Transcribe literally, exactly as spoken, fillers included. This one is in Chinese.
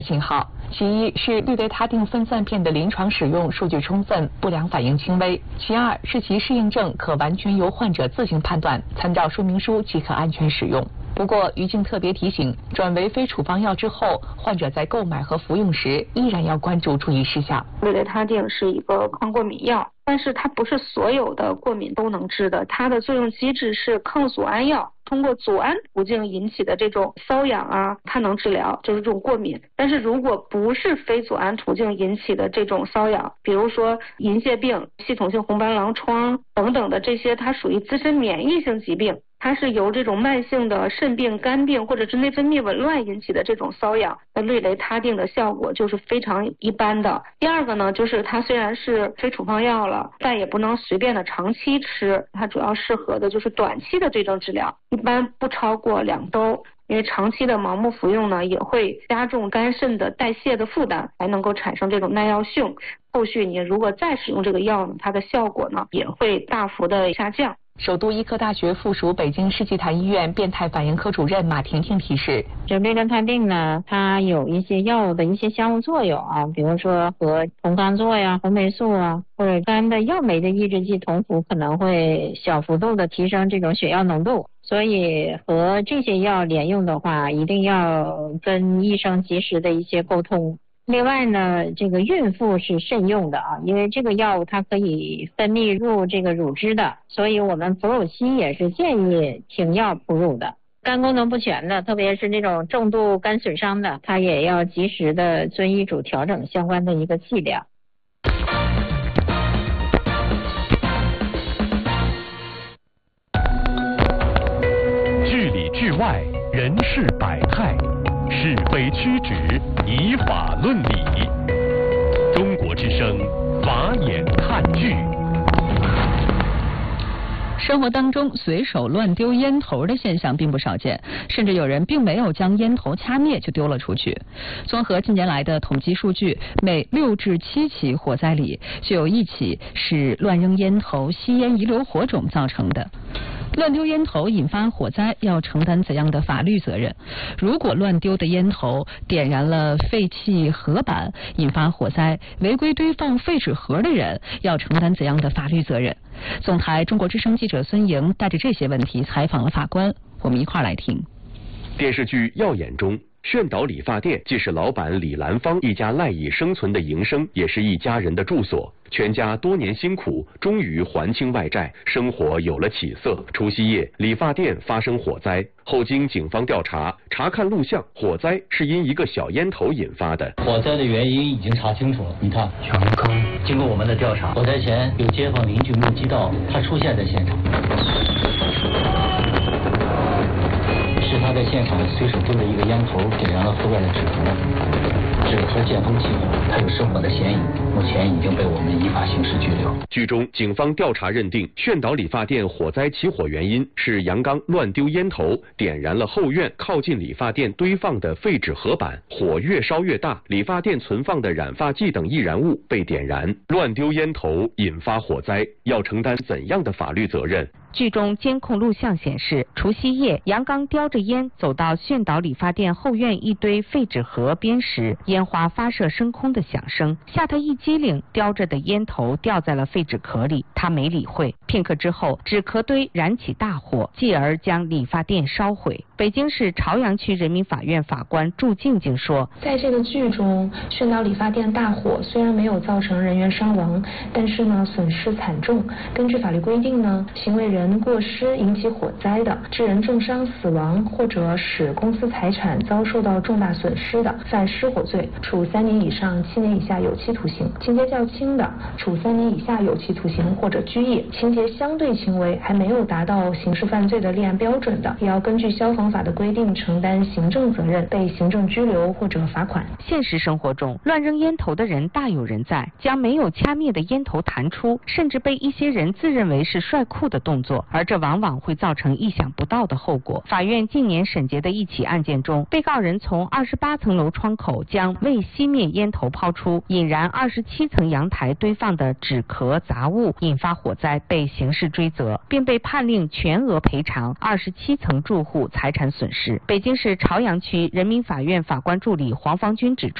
信号，其一是氯雷他定分散片的临床使用数据充分，不良反应轻微；其二是其适应症可完全由患者自行判断，参照说明书即可安全使用。不过，于静特别提醒，转为非处方药之后，患者在购买和服用时依然要关注注意事项。 氯雷他定是一个抗过敏药，但是它不是所有的过敏都能治的，它的作用机制是抗组胺药。通过组胺途径引起的这种瘙痒啊，它能治疗，就是这种过敏。但是如果不是非组胺途径引起的这种瘙痒，比如说银屑病、系统性红斑狼疮等等的这些，它属于自身免疫性疾病，它是由这种慢性的肾病、肝病或者是内分泌紊乱引起的这种瘙痒，那氯雷他定的效果就是非常一般的。第二个呢，就是它虽然是非处方药了，但也不能随便的长期吃，它主要适合的就是短期的这种治疗，一般不超过两周。因为长期的盲目服用呢，也会加重肝肾的代谢的负担，还能够产生这种耐药性。后续你如果再使用这个药呢，它的效果呢也会大幅的下降。 首都医科大学附属北京世纪坛医院变态反应科主任马婷婷提示， 这氯雷他定呢，它有一些药物的一些相互作用啊，比如说和酮罡唑呀、红霉素啊，或者肝的药酶的抑制剂同服，可能会小幅度的提升这种血药浓度。所以和这些药连用的话，一定要跟医生及时的一些沟通。另外呢，这个孕妇是慎用的啊，因为这个药物它可以分泌入这个乳汁的，所以我们哺乳期也是建议停药哺乳的。肝功能不全的，特别是那种重度肝损伤的，它也要及时的遵医嘱调整相关的一个剂量。 治理治外，人事百态，是非曲直，以法论理。中国之声，法眼看剧。 生活当中随手乱丢烟头的现象并不少见，甚至有人并没有将烟头掐灭就丢了出去。综合近年来的统计数据，每六至七起火灾里就有一起是乱扔烟头、吸烟遗留火种造成的。乱丢烟头引发火灾要承担怎样的法律责任？如果乱丢的烟头点燃了废弃盒板引发火灾，违规堆放废纸盒的人要承担怎样的法律责任？总台中国之声记者孙莹带着这些问题采访了法官，我们一块儿来听。 电视剧《耀眼》中，炫导理发店既是老板李兰芳一家赖以生存的营生，也是一家人的住所。全家多年辛苦，终于还清外债，生活有了起色。除夕夜，理发店发生火灾，后经警方调查，查看录像，火灾是因一个小烟头引发的。 火灾的原因已经查清楚了，你看全坑。经过我们的调查，火灾前有街坊邻居目击到他出现在现场，是他在现场随手丢了一个烟头，点燃了后院的纸盒，纸盒见风起火，他有失火的嫌疑，目前已经被我们依法刑事拘留。 剧中，警方调查认定，炫导理发店火灾起火原因是杨刚乱丢烟头，点燃了后院靠近理发店堆放的废纸盒板，火越烧越大，理发店存放的染发剂等易燃物被点燃，乱丢烟头引发火灾，要承担怎样的法律责任？ 剧中监控录像显示，除夕夜，杨刚叼着烟走到炫导理发店后院一堆废纸盒边时，烟花发射升空的响声吓他一激灵，叼着的烟头掉在了废纸壳里，他没理会。片刻之后，纸壳堆燃起大火，继而将理发店烧毁。北京市朝阳区人民法院法官祝静静说， 在这个剧中，炫导理发店大火虽然没有造成人员伤亡，但是呢损失惨重。根据法律规定呢，行为人过失引起火灾的，致人重伤死亡或者使公司财产遭受到重大损失的，犯失火罪，处三年以上七年以下有期徒刑；情节较轻的，处三年以下有期徒刑或者拘役；情节相对轻微还没有达到刑事犯罪的立案标准的，也要根据消防法的规定承担行政责任，被行政拘留或者罚款。 现实生活中，乱扔烟头的人大有人在，将没有掐灭的烟头弹出，甚至被一些人自认为是帅酷的动作，而这往往会造成意想不到的后果。法院近年审结的一起案件中，被告人从二十八层楼窗口将未熄灭烟头抛出，引燃二十七层阳台堆放的纸壳杂物，引发火灾，被刑事追责，并被判令全额赔偿二十七层住户财产产损失。北京市朝阳区人民法院法官助理黄方军指出，